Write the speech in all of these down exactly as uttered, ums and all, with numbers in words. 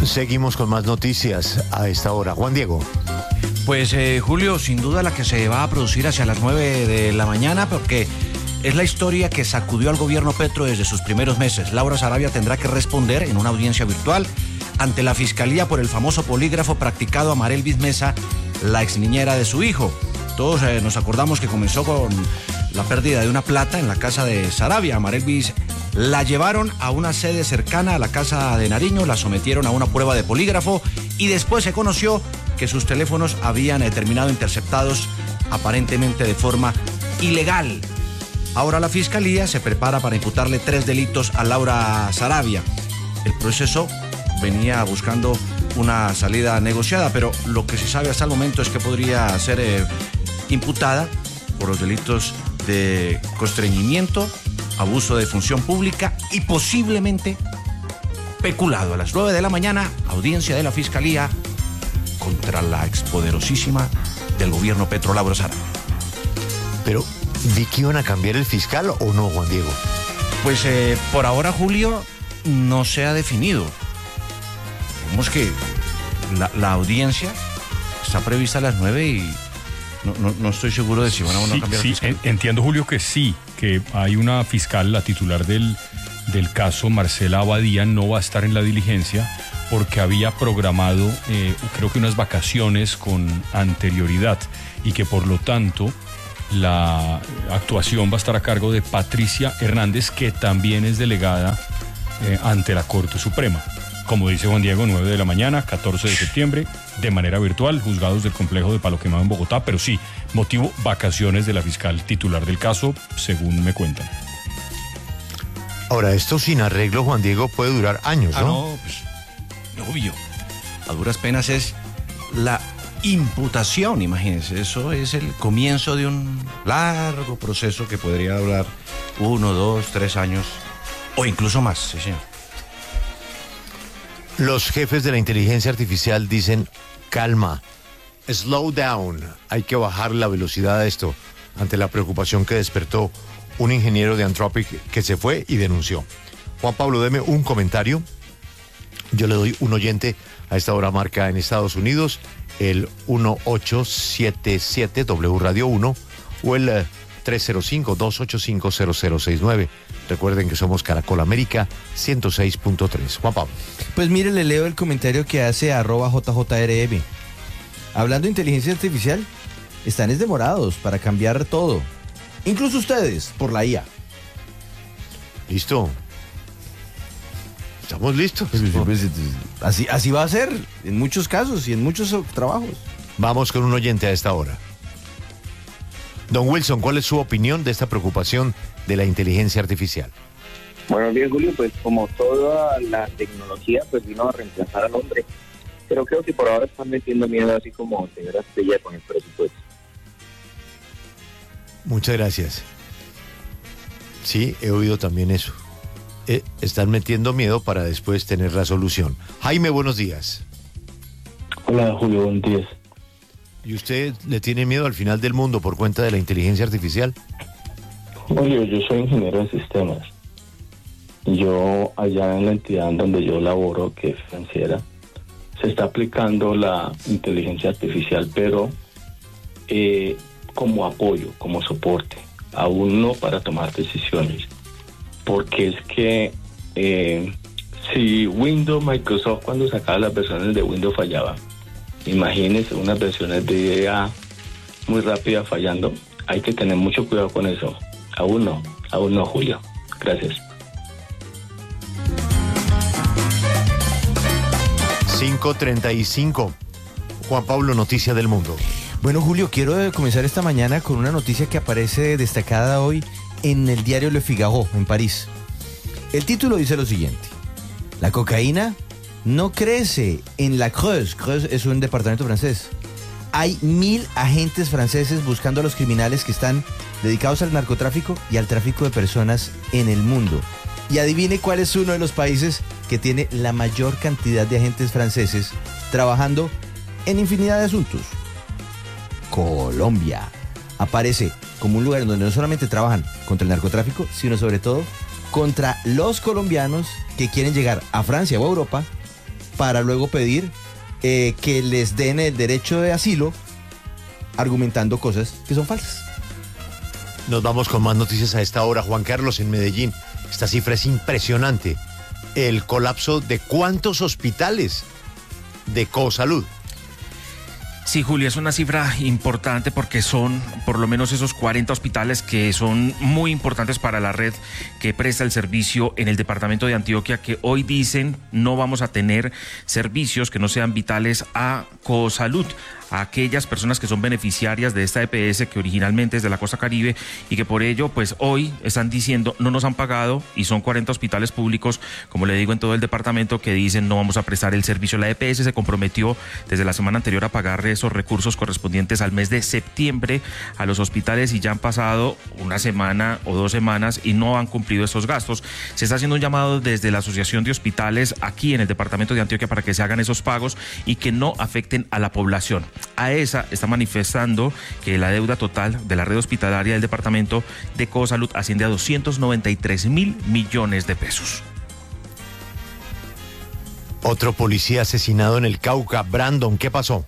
Seguimos con más noticias a esta hora. Juan Diego. Pues eh, Julio, sin duda la que se va a producir hacia las nueve de la mañana, porque es la historia que sacudió al gobierno Petro desde sus primeros meses. Laura Sarabia tendrá que responder en una audiencia virtual ante la Fiscalía por el famoso polígrafo practicado a Marelvis Mesa, la exniñera de su hijo. Todos eh, nos acordamos que comenzó con la pérdida de una plata en la casa de Sarabia. A Marelvis la llevaron a una sede cercana a la casa de Nariño, la sometieron a una prueba de polígrafo y después se conoció que sus teléfonos habían eh, terminado interceptados aparentemente de forma ilegal. Ahora la Fiscalía se prepara para imputarle tres delitos a Laura Sarabia. El proceso venía buscando una salida negociada, pero lo que se sabe hasta el momento es que podría ser eh, imputada por los delitos de constreñimiento, abuso de función pública y posiblemente peculado. A las nueve de la mañana, audiencia de la Fiscalía contra la expoderosísima del gobierno Petro, Laura Sarabia. Pero, ¿vi que iban a cambiar el fiscal o no, Juan Diego? Pues eh, por ahora, Julio, no se ha definido. Vemos que la, la audiencia está prevista a las nueve y no, no, no estoy seguro de si van a, van a sí, cambiar sí, el fiscal. Entiendo, Julio, que sí, que hay una fiscal, la titular del, del caso, Marcela Abadía, no va a estar en la diligencia porque había programado, eh, creo que unas vacaciones con anterioridad y que por lo tanto la actuación va a estar a cargo de Patricia Hernández, que también es delegada eh, ante la Corte Suprema. Como dice Juan Diego, nueve de la mañana, catorce de septiembre, de manera virtual, juzgados del complejo de Palo Quemado en Bogotá, pero sí, motivo vacaciones de la fiscal titular del caso, según me cuentan. Ahora, esto sin arreglo, Juan Diego, puede durar años, ¿no? Ah, no, pues, obvio. A duras penas es la imputación, imagínense. Eso es el comienzo de un largo proceso que podría durar uno, dos, tres años o incluso más, sí, señor. Los jefes de la inteligencia artificial dicen, calma, slow down, hay que bajar la velocidad de esto, ante la preocupación que despertó un ingeniero de Anthropic que se fue y denunció. Juan Pablo, deme un comentario. Yo le doy un oyente a esta hora marca en Estados Unidos, el uno ocho siete siete W Radio uno o el uh, tres cero cinco, dos ocho cinco, cero cero seis nueve. Recuerden que somos Caracol América ciento seis punto tres. Juan Pablo. Pues mire, le leo el comentario que hace arroba J J R M. Hablando de inteligencia artificial, están desdemorados para cambiar todo. Incluso ustedes, por la I A. Listo. Estamos listos. Pues, pues, así, así va a ser en muchos casos y en muchos trabajos. Vamos con un oyente a esta hora. Don Wilson, ¿cuál es su opinión de esta preocupación de la inteligencia artificial? Buenos días, Julio. Pues como toda la tecnología, pues vino a reemplazar al hombre. Pero creo que por ahora están metiendo miedo, así como señora Estrella con el presupuesto. Muchas gracias. Sí, he oído también eso. Eh, están metiendo miedo para después tener la solución. Jaime, buenos días. Hola, Julio, buenos días. ¿Y usted le tiene miedo al final del mundo por cuenta de la inteligencia artificial? Julio, yo soy ingeniero de sistemas. Yo, allá en la entidad donde yo laboro, que es financiera, se está aplicando la inteligencia artificial, pero eh, como apoyo, como soporte, aún no para tomar decisiones. Porque es que eh, si Windows, Microsoft, cuando sacaba las versiones de Windows fallaba, imagínense unas versiones de I A muy rápidas fallando. Hay que tener mucho cuidado con eso. Aún no, aún no, Julio. Gracias. cinco treinta y cinco. Juan Pablo, noticia del mundo. Bueno, Julio, quiero comenzar esta mañana con una noticia que aparece destacada hoy en el diario Le Figaro, en París. El título dice lo siguiente: la cocaína no crece en la Creuse. Creuse es un departamento francés. Hay mil agentes franceses buscando a los criminales que están dedicados al narcotráfico y al tráfico de personas en el mundo. Y adivine cuál es uno de los países que tiene la mayor cantidad de agentes franceses trabajando en infinidad de asuntos. Colombia. Aparece como un lugar donde no solamente trabajan contra el narcotráfico, sino sobre todo contra los colombianos que quieren llegar a Francia o a Europa para luego pedir eh, que les den el derecho de asilo argumentando cosas que son falsas. Nos vamos con más noticias a esta hora. Juan Carlos, en Medellín, esta cifra es impresionante. El colapso de cuántos hospitales de Cosalud. Sí, Julio, es una cifra importante porque son por lo menos esos cuarenta hospitales que son muy importantes para la red que presta el servicio en el departamento de Antioquia, que hoy dicen no vamos a tener servicios que no sean vitales a Cosalud, a aquellas personas que son beneficiarias de esta E P S que originalmente es de la costa caribe y que por ello pues hoy están diciendo no nos han pagado, y son cuarenta hospitales públicos, como le digo, en todo el departamento, que dicen no vamos a prestar el servicio. La E P S se comprometió desde la semana anterior a pagar esos recursos correspondientes al mes de septiembre a los hospitales y ya han pasado una semana o dos semanas y no han cumplido estos gastos. Se está haciendo un llamado desde la Asociación de Hospitales aquí en el departamento de Antioquia para que se hagan esos pagos y que no afecten a la población. A esa está manifestando que la deuda total de la red hospitalaria del departamento de Cosalud asciende a doscientos noventa y tres mil millones de pesos. Otro policía asesinado en el Cauca. Brandon, ¿qué pasó?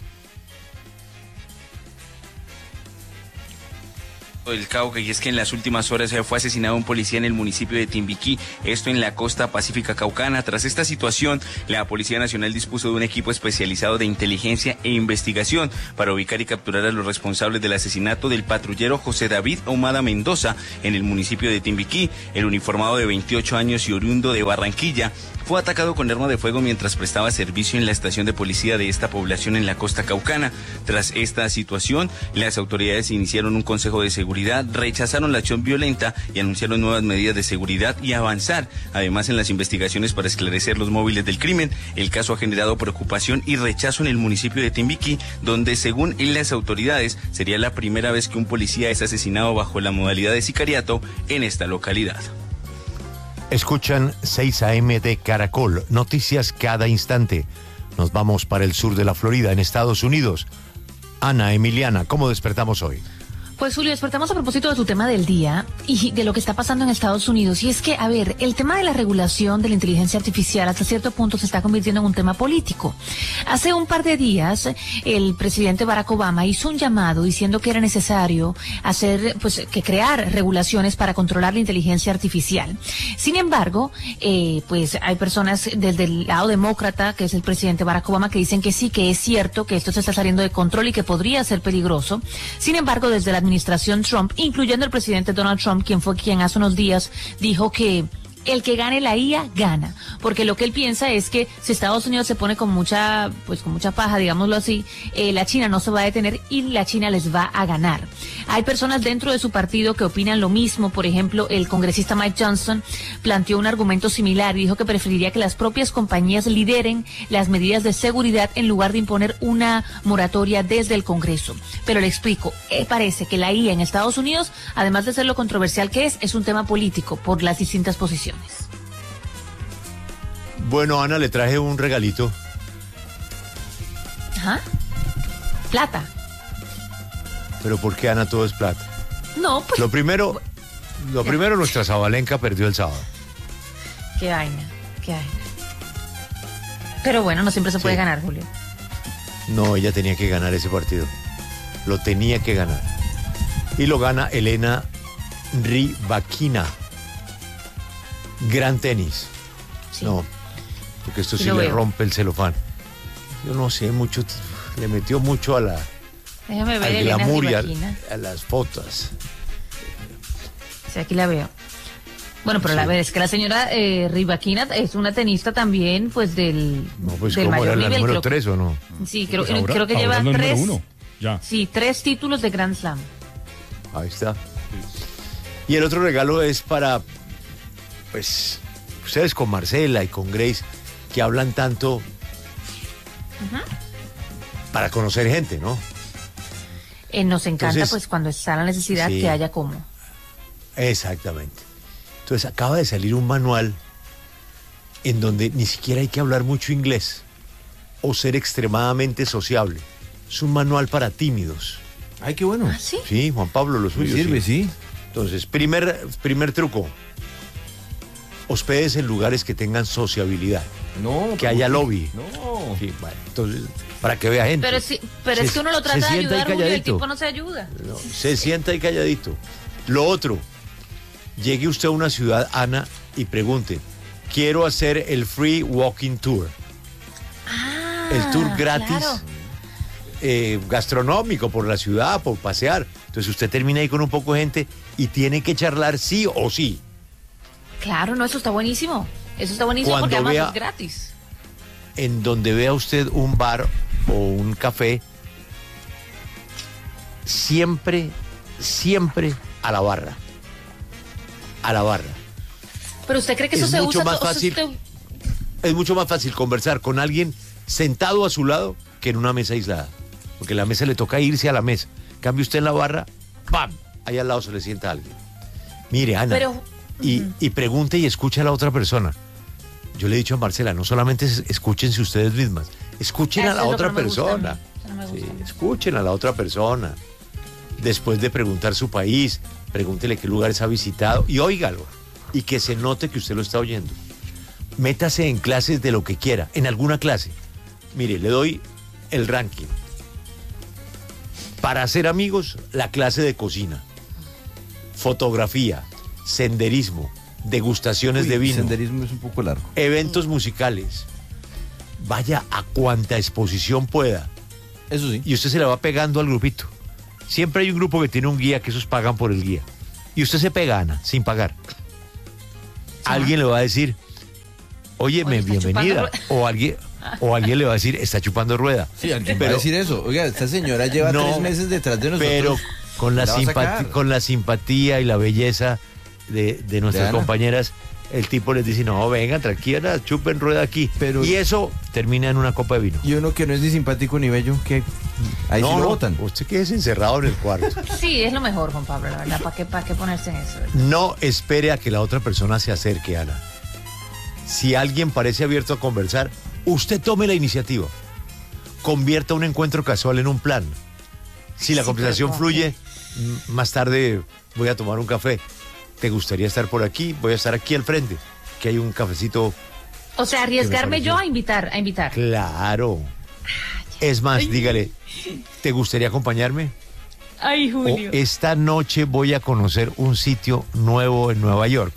Del Cauca, y es que en las últimas horas fue asesinado un policía en el municipio de Timbiquí, esto en la costa pacífica caucana. Tras esta situación, la Policía Nacional dispuso de un equipo especializado de inteligencia e investigación para ubicar y capturar a los responsables del asesinato del patrullero José David Ahumada Mendoza en el municipio de Timbiquí. El uniformado de veintiocho años y oriundo de Barranquilla fue atacado con arma de fuego mientras prestaba servicio en la estación de policía de esta población en la costa caucana. Tras esta situación, las autoridades iniciaron un consejo de seguridad, rechazaron la acción violenta y anunciaron nuevas medidas de seguridad y avanzar, además, en las investigaciones para esclarecer los móviles del crimen. El caso ha generado preocupación y rechazo en el municipio de Timbiquí, donde, según las autoridades, sería la primera vez que un policía es asesinado bajo la modalidad de sicariato en esta localidad. Escuchan seis a eme de Caracol, noticias cada instante. Nos vamos para el sur de la Florida, en Estados Unidos. Ana Emiliana, ¿cómo despertamos hoy? Pues Julio, despertamos a propósito de tu tema del día y de lo que está pasando en Estados Unidos. Y es que, a ver, el tema de la regulación de la inteligencia artificial hasta cierto punto se está convirtiendo en un tema político. Hace un par de días, el presidente Barack Obama hizo un llamado diciendo que era necesario hacer, pues, que crear regulaciones para controlar la inteligencia artificial. Sin embargo, eh, pues hay personas desde el lado demócrata, que es el presidente Barack Obama, que dicen que sí, que es cierto que esto se está saliendo de control y que podría ser peligroso. Sin embargo, desde la administración Trump, incluyendo el presidente Donald Trump, quien fue quien hace unos días dijo que el que gane la I A gana, porque lo que él piensa es que si Estados Unidos se pone con mucha, pues con mucha paja, digámoslo así, eh, la China no se va a detener y la China les va a ganar. Hay personas dentro de su partido que opinan lo mismo. Por ejemplo, el congresista Mike Johnson planteó un argumento similar y dijo que preferiría que las propias compañías lideren las medidas de seguridad en lugar de imponer una moratoria desde el Congreso. Pero le explico, eh, parece que la I A en Estados Unidos, además de ser lo controversial que es, es un tema político por las distintas posiciones. Bueno, Ana, le traje un regalito. Ajá. Plata. ¿Pero por qué, Ana, todo es plata? No, pues... Lo primero, lo primero, nuestra Zabalenka perdió el sábado. Qué vaina, qué vaina. Pero bueno, no siempre se puede Sí. ganar, Julio. No, ella tenía que ganar ese partido. Lo tenía que ganar. Y lo gana Elena Rybakina. Gran tenis. Sí. No, porque esto Sí sí lo le veo. rompe el celofán. Yo no sé, mucho, le metió mucho a la, Déjame ver, al Elena glamour y a, Rybakina. a las fotos. Sí, aquí la veo. Bueno, pero Sí. la verdad es que la señora eh, Rybakina es una tenista también, pues del, No, pues del ¿cómo mayor era la nivel. número creo- tres o no? Sí, creo, Pues ahora- creo que ahora lleva es la número tres. uno, ya. Sí, tres títulos de Grand Slam. Ahí está. Y el otro regalo es para, pues, ustedes con Marcela y con Grace, que hablan tanto para conocer gente, ¿no? Eh, nos encanta, Entonces, pues, cuando está la necesidad, sí. que haya como. Exactamente. Entonces acaba de salir un manual en donde ni siquiera hay que hablar mucho inglés o ser extremadamente sociable. Es un manual para tímidos. Ay, qué bueno. ¿Ah, sí? Sí, Juan Pablo, lo suyo. Sirve, sí. Entonces, primer, primer truco. Hospedes en lugares que tengan sociabilidad. No. que haya lobby. No. Sí, bueno, entonces, para que vea gente. Pero, sí, pero Se- es que uno lo se trata de sienta ahí ayudar, Julio, y el calladito. tipo no se ayuda. No, se sienta ahí calladito. Lo otro, llegue usted a una ciudad, Ana, y pregunte, quiero hacer el free walking tour. Ah, El tour gratis, claro. eh, gastronómico por la ciudad, por pasear. Entonces usted termina ahí con un poco de gente y tiene que charlar sí o sí. Claro, no, eso está buenísimo. Eso está buenísimo Cuando porque además vea- es gratis. En donde vea usted un bar o un café, siempre, siempre a la barra. A la barra. Pero usted cree que eso Es se mucho usa... más to- o sea, fácil. usted- Es mucho más fácil conversar con alguien sentado a su lado que en una mesa aislada. Porque la mesa le toca irse a la mesa. Cambie usted en la barra, ¡pam! Ahí al lado se le sienta alguien. Mire, Ana, Pero- y, y pregunte y escuche a la otra persona. Yo le he dicho a Marcela, no solamente es- escúchense ustedes mismas, escuchen Eso a la es lo otra que no me gusta a mí. persona. Eso no me Sí, gusta a mí. escuchen a la otra persona. Después de preguntar su país, pregúntele qué lugares ha visitado y óigalo. Y que se note que usted lo está oyendo. Métase en clases de lo que quiera, en alguna clase. Mire, le doy el ranking. Para hacer amigos, la clase de cocina, fotografía, senderismo, degustaciones Uy, de vino, senderismo es un poco largo. eventos musicales. Vaya a cuanta exposición pueda. Eso sí. Y usted se le va pegando al grupito. Siempre hay un grupo que tiene un guía que esos pagan por el guía. Y usted se pega, Ana, sin pagar. Alguien le va a decir, óyeme, Oye, está bienvenida. chupando O alguien, o alguien le va a decir, está chupando rueda. Sí, alguien va Pero- a decir eso. Oiga, esta señora lleva No, tres meses detrás de nosotros. Pero con la, ¿La va a simpati- sacar? con la simpatía y la belleza de, de nuestras Ana? compañeras, el tipo les dice, no, vengan, tranquila, chupen rueda aquí. Pero- y eso termina en una copa de vino. Y uno que no es ni simpático ni bello, que ahí no, sí lo no, votan. usted quédese encerrado en el cuarto. Sí, es lo mejor, Juan Pablo, la verdad. ¿Para qué, para qué ponerse en eso? No espere a que la otra persona se acerque, Ana. Si alguien parece abierto a conversar, usted tome la iniciativa. Convierta un encuentro casual en un plan. Si la Sí, conversación pero- fluye, m- más tarde voy a tomar un café. ¿Te gustaría estar por aquí? Voy a estar aquí al frente, que hay un cafecito. O sea, arriesgarme pareció. yo a invitar, a invitar. Claro. Es más, dígale, ¿te gustaría acompañarme? Ay, O Julio. esta noche voy a conocer un sitio nuevo en Nueva York.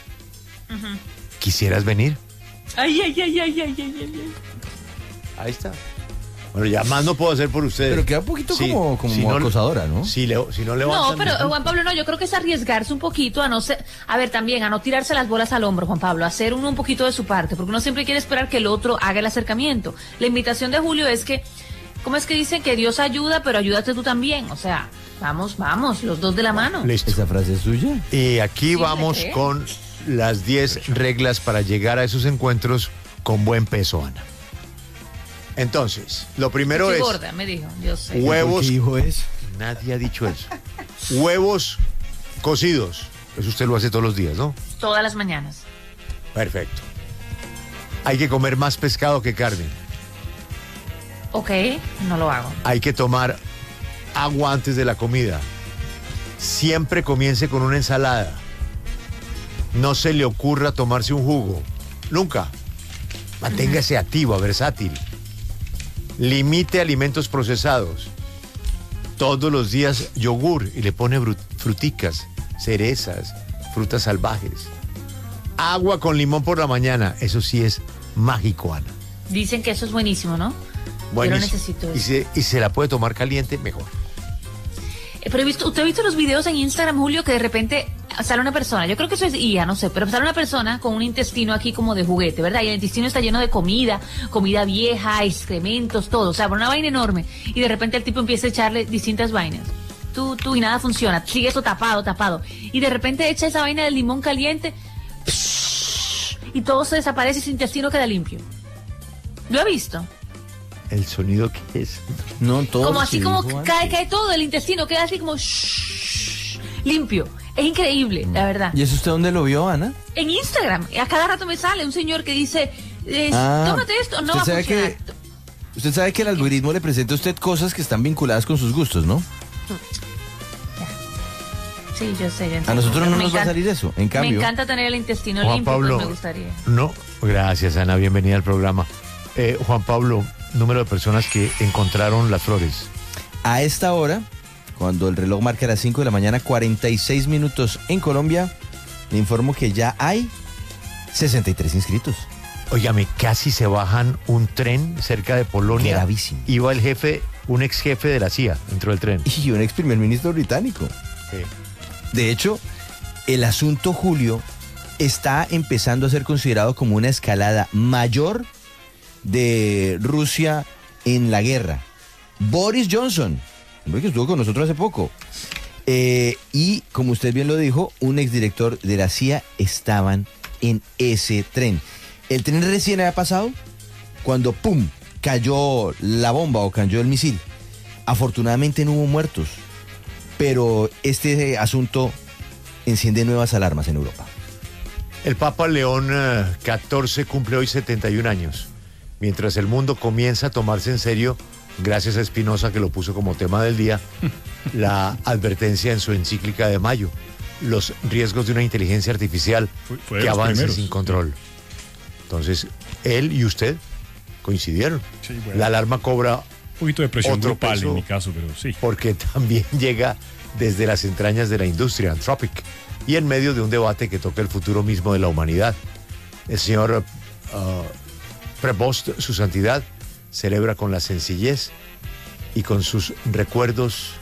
¿Quisieras venir? Ay, ay, ay, ay, ay, ay, ay. Ahí está. Bueno, ya más no puedo hacer por ustedes. Pero queda un poquito Sí, como, como si no- acosadora, ¿no? Si, le, si no levantan... No, pero eh, Juan Pablo, no, yo creo que es arriesgarse un poquito a no ser, a ver, también a no tirarse las bolas al hombro, Juan Pablo, a hacer uno un poquito de su parte, porque uno siempre quiere esperar que el otro haga el acercamiento. La invitación de Julio es que, ¿cómo es que dicen? Que Dios ayuda, pero ayúdate tú también. O sea, vamos, vamos, los dos de la mano. Listo. ¿Esa frase es suya? Y aquí Sí, vamos ¿le cree? con las diez reglas para llegar a esos encuentros con buen peso, Ana. Entonces, lo primero Estoy es gorda, me dijo, yo sé. huevos. ¿Por qué dijo eso? Nadie ha dicho eso. Huevos cocidos. Eso usted lo hace todos los días, ¿no? Todas las mañanas. Perfecto. Hay que comer más pescado que carne. Ok, no lo hago. Hay que tomar agua antes de la comida. Siempre comience con una ensalada. No se le ocurra tomarse un jugo. Nunca. Manténgase activo, versátil. Limite alimentos procesados. Todos los días yogur y le pone bru- fruticas, cerezas, frutas salvajes. Agua con limón por la mañana. Eso sí es mágico, Ana. Dicen que eso es buenísimo, ¿no? Yo Buenísimo. lo necesito. Y se, y se la puede tomar caliente, mejor. Eh, Pero he visto, ¿usted ha visto los videos en Instagram, Julio, que de repente sale una persona? Yo creo que eso es I A, no sé, pero sale una persona con un intestino aquí como de juguete, ¿verdad? Y el intestino está lleno de comida, comida vieja, excrementos, todo. O sea, por una vaina enorme. Y de repente el tipo empieza a echarle distintas vainas. Tú, tú, y nada funciona. Sigue eso tapado, tapado. Y de repente echa esa vaina del limón caliente. Y todo se desaparece y su intestino queda limpio. ¿Lo he visto? ¿El sonido qué es? No, todo Como lo así que como dijo cae, antes. cae todo el intestino, queda así como shhh, limpio. Es increíble, la verdad. ¿Y eso usted dónde lo vio, Ana? En Instagram, a cada rato me sale un señor que dice, eh, Ah, tómate esto, no usted va a sabe funcionar. que- Usted sabe que el algoritmo le presenta a usted cosas que están vinculadas con sus gustos, ¿no? Sí, yo sé. Yo a nosotros no me nos encanta, va a salir eso. En cambio, me encanta tener el intestino Juan limpio, Pablo, pues me gustaría. No, gracias Ana, bienvenida al programa. Eh, Juan Pablo, número de personas que encontraron las flores. a esta hora, cuando el reloj marca las cinco de la mañana, cuarenta y seis minutos en Colombia, le informo que ya hay sesenta y tres inscritos. Óigame, casi se bajan un tren cerca de Polonia. Gravísimo. Iba el jefe, un ex jefe de la C I A dentro del tren. Y un ex primer ministro británico. Sí. De hecho, el asunto, Julio, está empezando a ser considerado como una escalada mayor de Rusia en la guerra. Boris Johnson, hombre que estuvo con nosotros hace poco, eh, y como usted bien lo dijo, un exdirector de la C I A estaban en ese tren. El tren recién había pasado cuando ¡pum! Cayó la bomba o cayó el misil. Afortunadamente no hubo muertos, pero este asunto enciende nuevas alarmas en Europa. El Papa León catorce cumple hoy setenta y un años, mientras el mundo comienza a tomarse en serio, gracias a Espinosa que lo puso como tema del día, la advertencia en su encíclica de mayo, los riesgos de una inteligencia artificial Fue- fue de que los avance primeros. sin control. Entonces, él y usted coincidieron. Sí, bueno. La alarma cobra Un poquito de presión otro grupal peso, en mi caso, pero sí. porque también llega desde las entrañas de la industria, Anthropic, y en medio de un debate que toca el futuro mismo de la humanidad. El señor uh, Prevost, su santidad, celebra con la sencillez y con sus recuerdos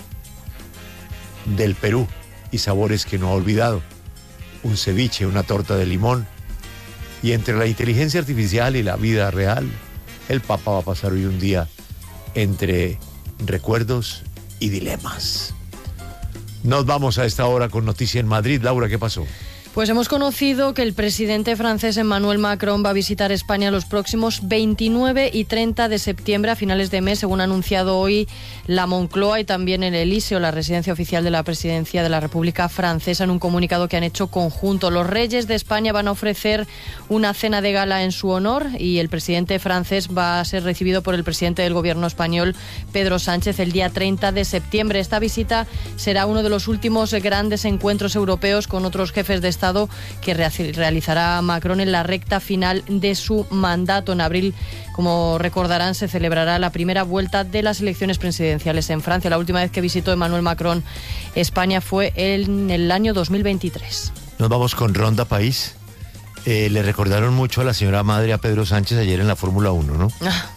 del Perú y sabores que no ha olvidado. Un ceviche, una torta de limón. Y entre la inteligencia artificial y la vida real, el Papa va a pasar hoy un día entre recuerdos y dilemas. Nos vamos a esta hora con noticia en Madrid. Laura, ¿qué pasó? Pues hemos conocido que el presidente francés Emmanuel Macron va a visitar España los próximos veintinueve y treinta de septiembre a finales de mes, según ha anunciado hoy la Moncloa y también el Elíseo, la residencia oficial de la presidencia de la República Francesa, en un comunicado que han hecho conjunto. Los reyes de España van a ofrecer una cena de gala en su honor y el presidente francés va a ser recibido por el presidente del gobierno español, Pedro Sánchez, el día treinta de septiembre. Esta visita será uno de los últimos grandes encuentros europeos con otros jefes de Estado que realizará Macron en la recta final de su mandato. En abril, como recordarán, se celebrará la primera vuelta de las elecciones presidenciales en Francia. La última vez que visitó Emmanuel Macron España fue en el año dos mil veintitrés. Nos vamos con Ronda País. Eh, le recordaron mucho a la señora madre, a Pedro Sánchez, ayer en la Fórmula uno, ¿no?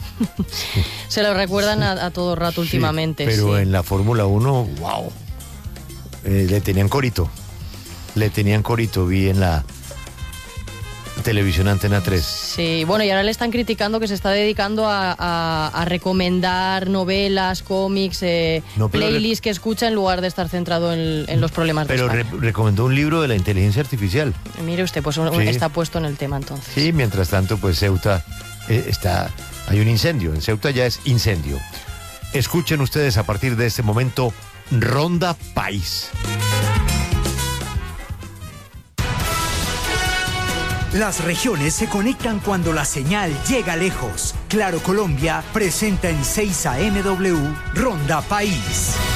Se lo recuerdan a, a todo rato últimamente. Sí, pero sí. en la Fórmula uno, wow. Eh, le tenían corito. Le tenían corito, vi en la televisión Antena tres. Sí, bueno, y ahora le están criticando que se está dedicando a, a, a recomendar novelas, cómics, eh, No, pero playlists que escucha en lugar de estar centrado en, en los problemas Pero de re- España. recomendó un libro de la inteligencia artificial. Mire usted, pues un- Sí. está puesto en el tema entonces. Sí, mientras tanto, pues Ceuta eh, está, hay un incendio. En Ceuta ya es incendio. Escuchen ustedes a partir de este momento Ronda País. Las regiones se conectan cuando la señal llega lejos. Claro Colombia presenta en seis A M W Ronda País.